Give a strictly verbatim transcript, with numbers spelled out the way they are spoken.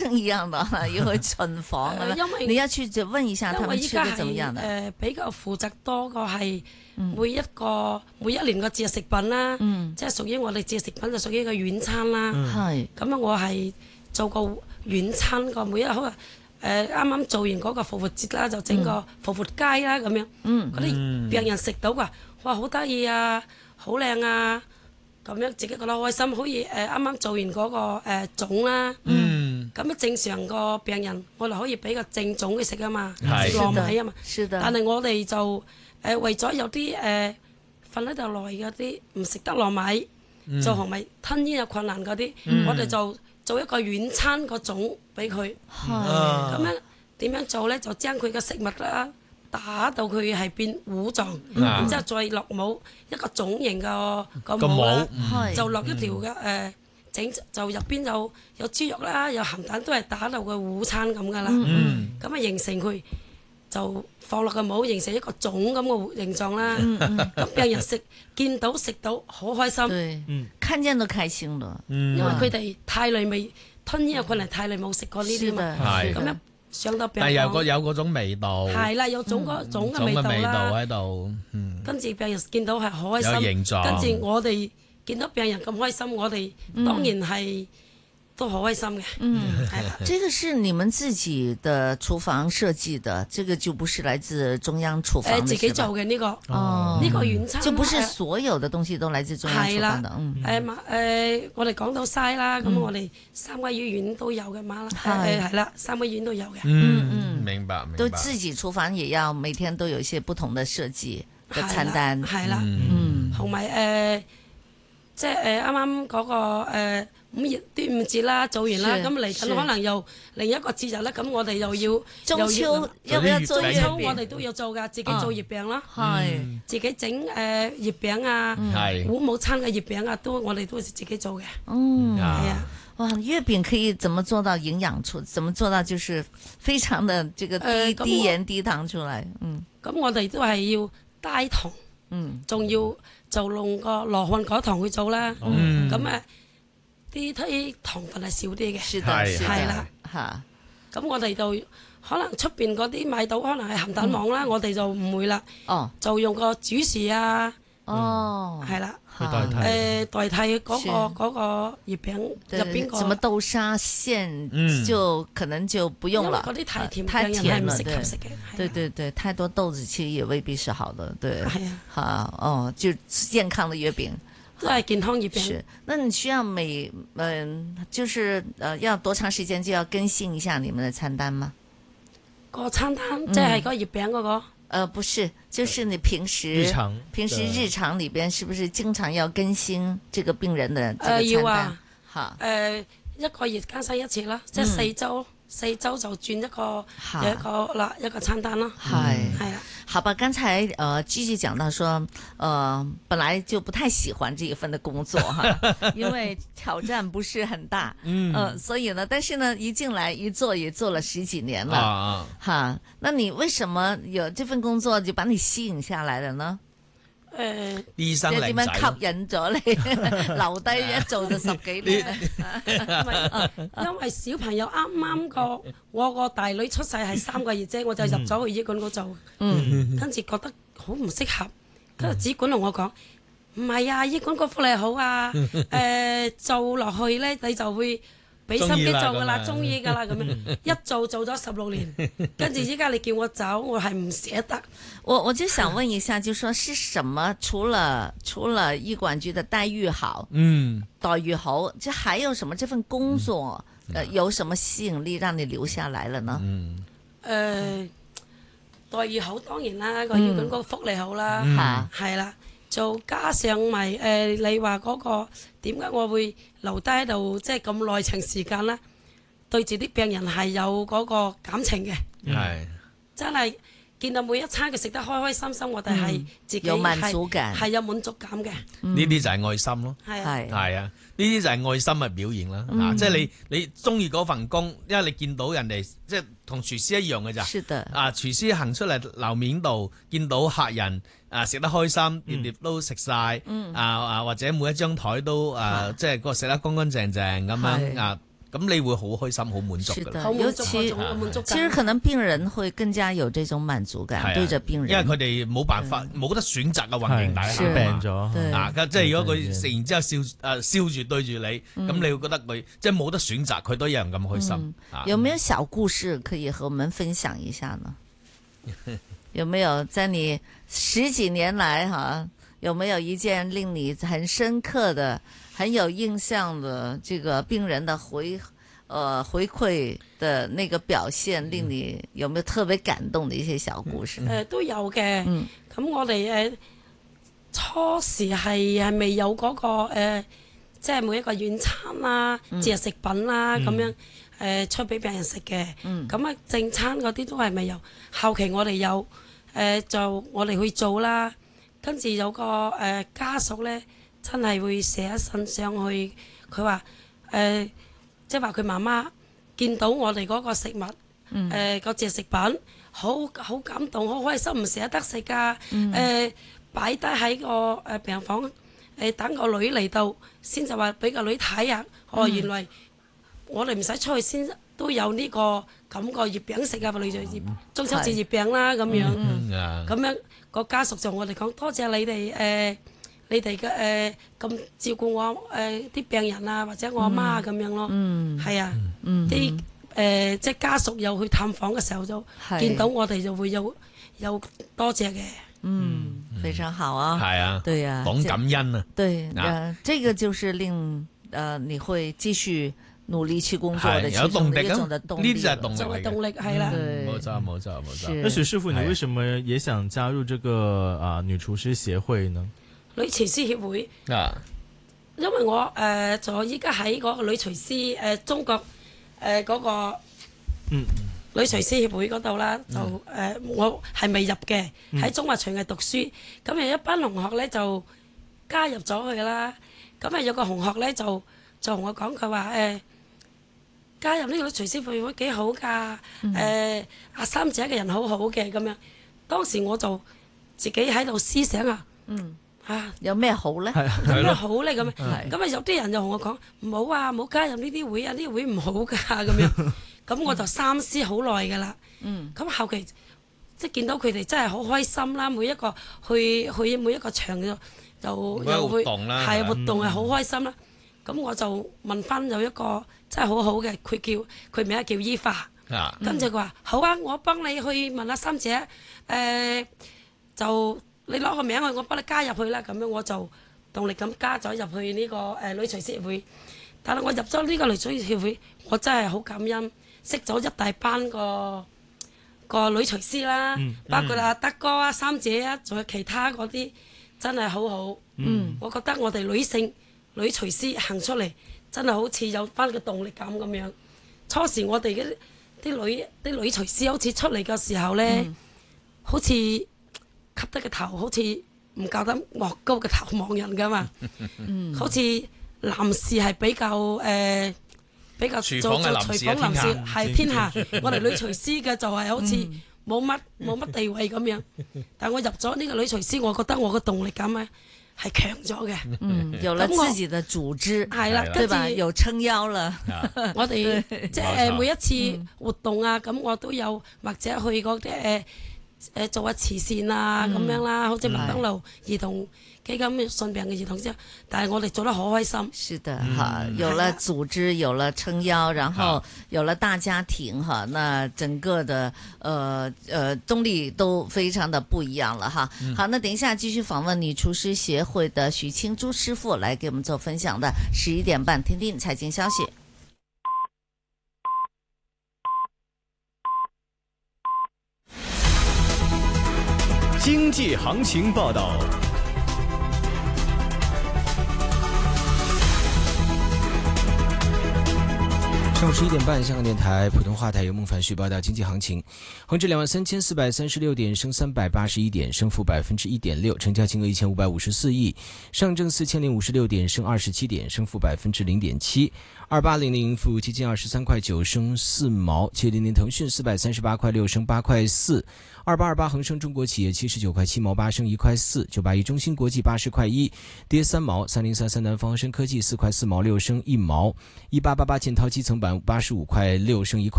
生一樣的，要去巡訪咁樣。你要去就問一下他們吃得怎麼樣的。 誒，比較負責多個係每一個每一年個節日食品啦，即係屬於我哋節日食品就屬於個軟餐啦。係咁啊，我係做個軟餐個每一好啊。誒啱啱做完嗰個復活節啦，就整個復活雞啦咁樣。嗰啲病人食到㗎，哇好得意啊，好靚啊！咁樣自己覺得開心，好似誒啱啱做完嗰、那個誒、呃、粽啦，咁、嗯、樣正常個病人，我哋可以俾個正粽佢食啊嘛，食糯米啊嘛。但係我哋就誒、呃、為咗有啲誒瞓喺度耐嗰啲唔食得糯米，嗯、就同埋吞嚥有困難嗰啲，嗯、我哋就做一個軟餐個粽俾佢。咁、啊、樣點樣做咧？就將佢嘅食物啦。打到佢係變糊狀，然之後再落帽一個粽形嘅個帽啦，就落一條嘅誒整就入邊有有豬肉啦，有鹹蛋都係打到個糊餐咁噶啦，咁啊形成佢就放落個帽，形成一個粽咁嘅形狀啦。咁病人食見到食到好開心， 看見都開心咯， 因為佢哋太耐未吞嚥有困難，太耐冇食過呢啲嘛，咁樣。上到病， 但係有個有嗰種味道， 係啦，有種嗰種嘅味道啦， 喺度，嗯， 跟住病人見到係好開心， 有形狀， 跟住我哋見到病人咁開心，我哋當然係都好開心嘅。 嗯，係啦，這個是你們自己的廚房設計的，這個就不是來自中央廚房的， 誒，自己做嘅呢個，哦，呢個軟餐， 就不是所有的東西都來自中央廚房的，嗯， 誒馬誒，我哋講到西啦，咁我哋三威醫院都有嘅嘛啦，誒係啦，三威醫院都有嘅， 嗯嗯，明白明白， 都自己廚房也要每天都有一些不同的設計嘅餐單， 係啦，嗯，同埋誒，即係誒啱啱嗰個誒。五月端午節啦，做完啦，咁嚟緊可能又另一個節日啦，咁我哋又要中秋，要唔要做月餅？ 我哋都要做噶，自己做月餅啦，係自己整誒月餅啊，五母餐嘅月餅啊，都我哋都係自己做嘅。 嗯，係啊，哇，月餅可以怎麼做到營養出？怎麼做到就是非常的這個低低鹽低糖出來？嗯， 咁我哋都係要低糖，嗯，仲要就用個羅漢果糖去做啦，咁誒。啲啲糖分係少啲嘅，係啦嚇。咁我哋就可能出邊嗰啲買到可能係鹹蛋黃啦，我哋就唔會啦。哦，就用個主士啊，哦，係啦， 去代替誒代替嗰個嗰個月餅入邊個什麼豆沙餡，就可能就不用了。 嗰啲太甜， 太甜了， 唔適合食嘅。 對對對，太多豆子其實也未必是好的。對，係啊，好哦，就健康的月餅。 都係健康月餅。 是，那你需要每嗯、呃，就是呃，要多長時間就要更新一下你們的餐單嗎？ 個餐單即係個月餅嗰個？ 呃，不是，就是你平時日常平時日常裏邊是不是經常要更新這個病人的這個餐單？ 呃、要啊， 好， 誒一個月更新一次啦，即係四週。四週就轉一個有一個啦一個餐單咯，係係啊， 好吧。剛才呃 Gigi 講到說，呃本來就不太喜歡這一份的工作哈，因為挑戰不是很大，嗯，呃所以呢，但是呢一進來一做也做了十幾年了，啊哈，那你為什麼有這份工作就把你吸引下來了呢？ 誒， 醫生靚仔， 點樣吸引咗你留低一做就十幾年？ 因為小朋友啱啱個我個大女出世係三個月啫，我就入咗去醫管局做，跟住覺得好唔適合，跟住主管同我講：唔係啊，醫管局福利好啊，誒做落去咧你就會俾心機做噶啦，中意噶啦咁樣，一做做咗十六年，跟住依家你叫我走，我係唔捨得。 我我就想問一下，就說是什麼？除了除了醫管局的待遇好，嗯，待遇好，就還有什麼？這份工作，嗯、呃，有什麼吸引力讓你留下來了呢？嗯，誒、 呃，待遇好當然啦，個醫管局福利好啦，嚇係啦，就加上埋誒、呃，你話嗰、那個點解我會留低喺度，即係咁耐長時間啦？對住啲病人係有嗰個感情嘅，係、嗯、真係。見到每一餐佢食得開開心心，我哋係自己有滿足感， 係有滿足感嘅。 呢啲就係愛心咯，係係啊，呢啲就係愛心嘅表現啦。啊，即係你你中意嗰份工，因為你見到人哋即係同廚師一樣嘅咋。是的。啊，廚師行出嚟樓面度，見到客人啊食得開心，碟碟都食晒，啊啊或者每一張台都啊即係個食得乾乾淨淨咁樣啊。 咁你會好開心、好滿足㗎啦。 尤其其實可能病人會更加有這種滿足感，對着病人， 因為佢哋冇辦法冇得選擇嘅環境底下病咗啊，即係如果佢食完之後笑誒笑住對住你，咁你會覺得佢即係冇得選擇，佢都一樣咁開心。 有沒有小故事可以和我們分享一下呢？有沒有在你十幾年來哈，有沒有一件令你很深刻的、很有印象的這個病人的回，呃回饋的那個表現，令你有沒有特別感動的一些小故事？ 誒、呃、都有嘅。咁、嗯、我哋誒初時係係未有嗰、那個誒、呃，即係每一個軟餐啊、節食品啊咁、嗯、樣誒、呃、出俾病人食嘅。咁啊、嗯、正餐嗰啲都係未有，後期我哋有。誒、呃、就我哋去做啦，跟住有個誒、呃、家屬咧，真係會寫一信上去，佢話誒，即係話佢媽媽見到我哋嗰個食物，誒、嗯呃、個節食品，好好感動，好開心，唔捨得食㗎，誒擺低喺個誒病房，誒、呃、等個女嚟到，先就話俾個女睇啊，哦、嗯、原來我哋唔使出去先都有呢、這個。咁個月餅食啊，類似月中秋節月餅啦咁樣，咁、嗯嗯、樣個家屬就我哋講多謝你哋誒、呃，你哋嘅誒咁照顧我誒啲、呃、病人啊，或者我阿媽咁、嗯、樣咯，係、嗯、啊，啲誒、嗯呃、即係家屬又去探訪嘅時候就見到我哋就會有有多謝嘅， 嗯，非常好啊， 係啊， 對啊， 講感恩啊， 對啊，這個就是令誒、呃、你會繼續努力去工作的其中的一種的動力， 呢啲就係動力， 作為動力係啦。 冇錯冇錯冇錯。 那許師傅，你為什麼也想加入這個啊女廚師協會呢？ 女廚師協會啊，因為我誒就依家喺嗰個女廚師誒中國誒嗰個嗯女廚師協會嗰度啦，就誒我係未入嘅，喺中華廚藝讀書，咁有一班同學咧就加入咗去啦，咁啊有個同學咧就就同我講佢話誒。加入呢個廚師協會幾好㗎，誒、嗯呃、阿三姐嘅人好好嘅咁樣。當時我就自己喺度思想啊，嗯啊有咩好咧？ 有咩好咧咁樣？咁啊有啲人就同我講唔好啊，唔好加入呢啲會啊，呢啲會唔好㗎咁樣。咁我就三思好耐㗎啦。嗯，咁後期即係見到佢哋真係好開心啦，每一個去去每一個場就就又去係活動係好開心啦。咁、嗯、我就問翻有一個真係好好嘅，佢叫佢名叫伊華，啊、跟住佢話好啊，我幫你去問阿三姐，誒、呃、就你攞個名去，我幫你加入去啦。咁樣我就動力咁加咗入去呢、這個誒、呃、女廚師協會。但係我入咗呢個女廚師協會，我真係好感恩，識咗一大班個個女廚師啦，嗯、包括阿德哥啊、三姐啊，仲有其他嗰啲，真係好好。嗯，我覺得我哋女性女廚師行出嚟。真係好似有翻個動力感咁樣。初時我哋嘅啲女啲女廚師好似出嚟嘅時候咧，嗯、好似吸得個頭，好似唔夠膽昂高個頭望人噶嘛。嗯、好似男士係比較誒、呃、比較做做廚房男士係天下。我哋女廚師嘅就係好似冇乜冇乜地位咁樣。但係我入咗呢個女廚師，我覺得我個動力感咧係強咗嘅，嗯， 有了自己的組織，係啦，對吧？有撐腰了， 我哋即係每一次活動啊，咁我都有或者去嗰啲誒誒做下慈善啊咁樣啦，好似麥當勞兒童基金順病嘅兒童之後，但係我哋做得好開心。 是的，哈，有了組織，有了撐腰，然後有了大家庭，哈，那整個的，呃呃，動力都非常的不一樣了，哈。好，那等一下繼續訪問女廚師協會的許青珠師傅來給我們做分享的，十一點半聽聽財經消息。 經濟行情報道。上午十一點半，香港電台普通話台由孟凡旭報道經濟行情。恒指兩萬三千四百三十六點，升三百八十一點，升幅百分之一點六，成交金額一千五百五十四億。上證四千零五十六點，升二十七點，升幅百分之零點七。二八零零富基金二十三塊九，升四毛。七零零騰訊四百三十八塊六，升八塊四。 二八二八恒生中国企业七十九块七毛八升一块四，九八一中芯国际八十块一跌三毛，三零三三南方恒生科技四块四毛六升一毛，一八八八建滔基层板八十五块六升一块。